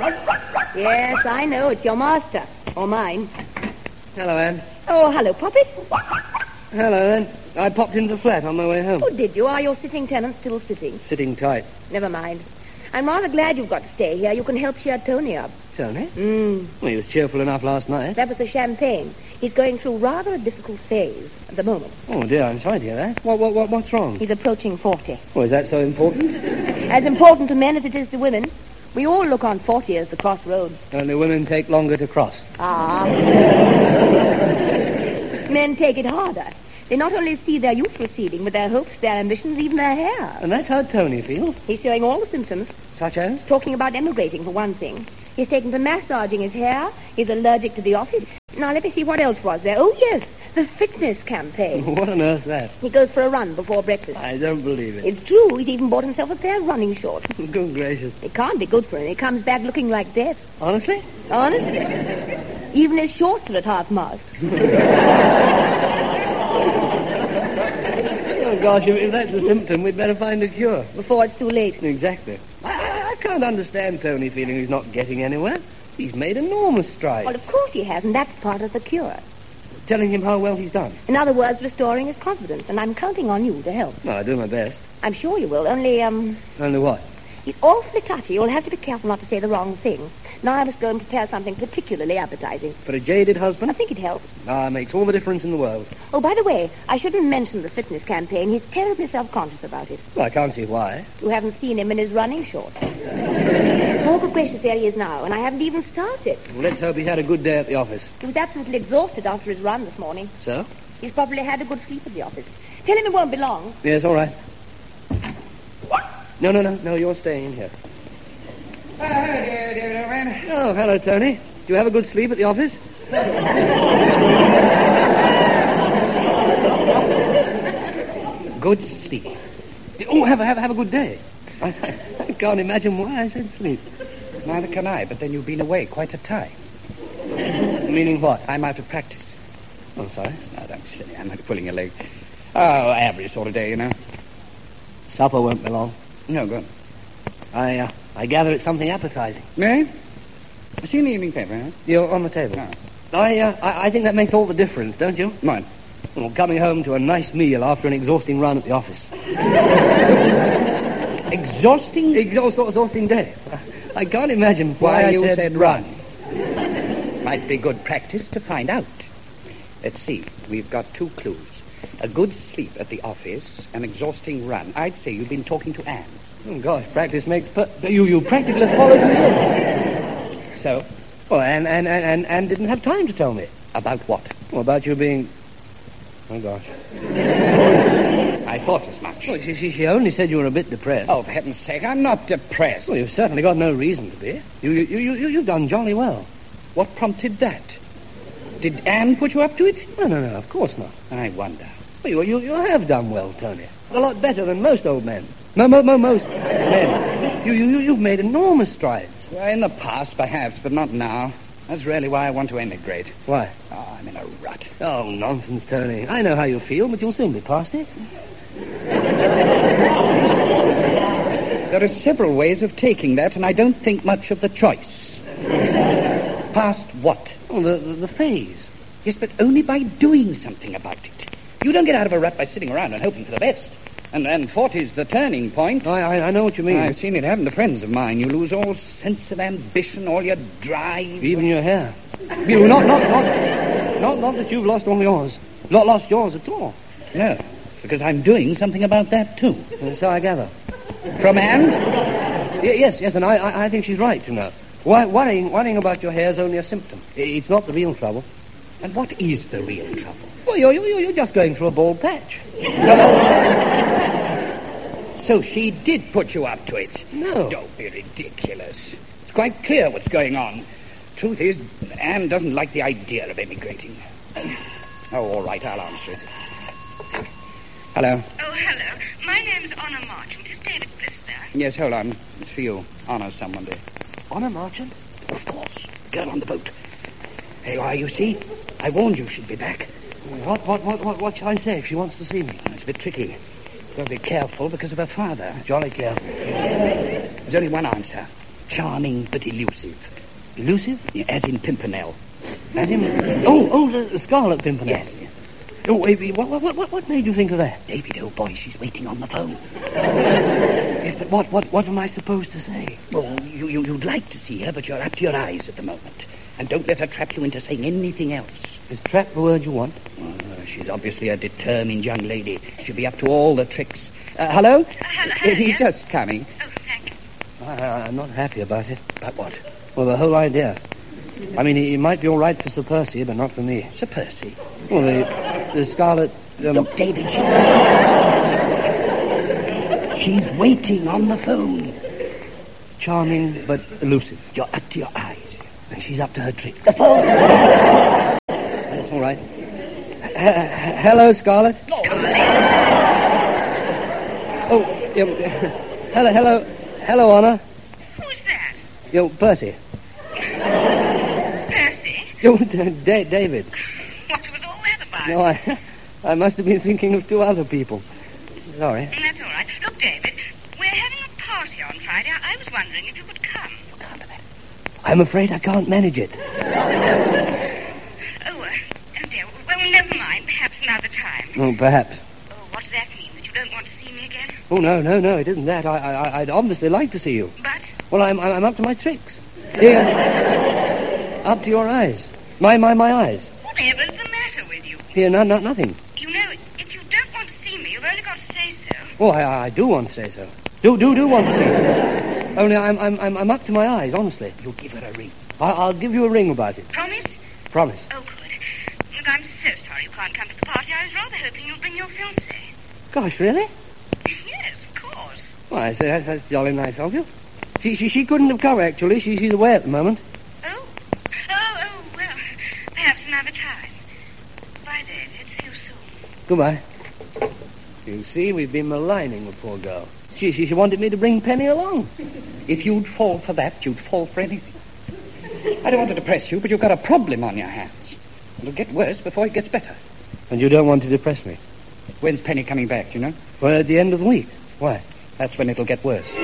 Yes, I know. It's your master. Or mine. Hello, Anne. Oh, hello, Poppet. Hello, Anne. I popped into the flat on my way home. Oh, did you? Are your sitting tenants still sitting? Sitting tight. Never mind. I'm rather glad you've got to stay here. You can help cheer Tony up. Tony? Well, he was cheerful enough last night. That was the champagne. He's going through rather a difficult phase at the moment. Oh, dear, I'm sorry to hear that. What's wrong? He's approaching 40. Oh, is that so important? As important to men as it is to women. We all look on 40 as the crossroads. Only women take longer to cross. Ah. Men take it harder. They not only see their youth receding, but their hopes, their ambitions, even their hair. And that's how Tony feels? He's showing all the symptoms. Such as? Talking about emigrating, for one thing. He's taken to massaging his hair. He's allergic to the office. Now, let me see, what else was there? Oh, yes, the fitness campaign. What on earth's that? He goes for a run before breakfast. I don't believe it. It's true. He's even bought himself a pair of running shorts. Good gracious. It can't be good for him. He comes back looking like death. Honestly? Honestly. Even his shorts are at half-mast. Oh, gosh, if that's a symptom, we'd better find a cure. Before it's too late. Exactly. I can't understand Tony feeling he's not getting anywhere. He's made enormous strides. Well, of course he has, and that's part of the cure. Telling him how well he's done. In other words, restoring his confidence, and I'm counting on you to help. No, I'll do my best. I'm sure you will, only, Only what? He's awfully touchy. You'll have to be careful not to say the wrong thing. Now I must go and prepare something particularly appetizing. For a jaded husband? I think it helps. It makes all the difference in the world. Oh, by the way, I shouldn't mention the fitness campaign. He's terribly self-conscious about it. Well, I can't see why. You haven't seen him in his running shorts. Oh, good gracious, there he is now, and I haven't even started. Well, let's hope he's had a good day at the office. He was absolutely exhausted after his run this morning. So? He's probably had a good sleep at the office. Tell him it won't be long. Yes, all right. No, you're staying in here. Hello, dear old man. Oh, hello, Tony. Do you have a good sleep at the office? Good sleep. Oh, have a good day. I can't imagine why I said sleep. Neither can I, but then you've been away quite a time. Meaning what? I'm out of practice. Oh, sorry. No, don't be silly. I'm not pulling your leg. Oh, average sort of day, you know. Supper won't be long. No, good. I gather it's something appetizing. Eh? I've seen the evening paper, huh? You're on the table. No. I think that makes all the difference, don't you? Mine. Well, coming home to a nice meal after an exhausting run at the office. Exhausting? Exhausting day. I can't imagine why you I said run. Might be good practice to find out. Let's see. We've got two clues. A good sleep at the office, an exhausting run. I'd say you've been talking to Anne. Oh, gosh, practice makes... You practically followed me in. So? Well, Anne didn't have time to tell me. About what? Well, about you being... Oh, gosh. I thought as much. Well, she only said you were a bit depressed. Oh, for heaven's sake, I'm not depressed. Well, you've certainly got no reason to be. You've done jolly well. What prompted that? Did Anne put you up to it? No, of course not. I wonder. Well, you have done well, Tony. A lot better than most old men. Most men. You've made enormous strides. Well, in the past, perhaps, but not now. That's really why I want to emigrate. Why? Oh, I'm in a rut. Oh, nonsense, Tony. I know how you feel, but you'll soon be past it. There are several ways of taking that, and I don't think much of the choice. Past what? Oh, the phase. Yes, but only by doing something about it. You don't get out of a rut by sitting around and hoping for the best. And 40's the turning point. I know what you mean. I've seen it happen to friends of mine. You lose all sense of ambition, all your drive. Even your hair. You, not that you've lost all yours. Not lost yours at all. No, because I'm doing something about that, too. So I gather. From Anne? Yes, and I think she's right, you know. Worrying about your hair is only a symptom. It's not the real trouble. And what is the real trouble? Well, you're just going through a bald patch. So she did put you up to it? No. Don't be ridiculous. It's quite clear what's going on. Truth is, Anne doesn't like the idea of emigrating. Oh, all right, I'll answer it. Hello. Oh, hello. My name's Honor Marchant. Is David Bliss there? Yes, hold on. It's for you. Honor someone there. Honor Marchant? Of course. Girl on the boat. There you are, you see. I warned you she'd be back. What shall I say if she wants to see me? It's a bit tricky. Got to be careful because of her father. Jolly careful. There's only one answer. charming but elusive. Elusive? Yeah, as in Pimpernel. As in... Oh, the Scarlet Pimpernel. Yes. Oh, what made you think of that? David, old boy, she's waiting on the phone. Yes, but what am I supposed to say? Well, you'd like to see her, but you're up to your eyes at the moment. And don't let her trap you into saying anything else. Is trap the word you want? She's obviously a determined young lady. She'll be up to all the tricks. Hello? Hello, He's yes? just coming. Oh, thank you. I'm not happy about it. About what? Well, the whole idea. I mean, it might be all right for Sir Percy, but not for me. Sir Percy? Well, the Scarlet... Look, David, she's waiting on the phone. Charming, but elusive. You're up to your eyes. And she's up to her trick. The phone! That's all right. Hello, Scarlet. Oh, hello, Honor. Who's that? Percy. Percy? David. What was all that about? No, I must have been thinking of two other people. Sorry. That's all right. Look, David, we're having a party on Friday. I was wondering if you could come. I'm afraid I can't manage it. Oh dear. Well, never mind. Perhaps another time. Oh, perhaps. Oh, what does that mean? That you don't want to see me again? Oh, no, it isn't that. I'd obviously like to see you. But? Well, I'm up to my tricks. Here. Up to your eyes. My eyes. Whatever's the matter with you? Here, nothing. You know, if you don't want to see me, you've only got to say so. Oh, I do want to say so. Do want to see you. Only I'm up to my eyes, honestly. You'll give her a ring. I'll give you a ring about it. Promise? Promise. Oh, good. Look, I'm so sorry you can't come to the party. I was rather hoping you'd bring your fiancée. Gosh, really? Yes, of course. Well, I say that's jolly nice of you. She couldn't have come, actually. She's away at the moment. Oh, well, perhaps another time. Bye, David. See you soon. Goodbye. You see, we've been maligning the poor girl. She wanted me to bring Penny along. If you'd fall for that, you'd fall for anything. I don't want to depress you, but you've got a problem on your hands. It'll get worse before it gets better. And you don't want to depress me? When's Penny coming back, do you know? Well, at the end of the week. Why? That's when it'll get worse.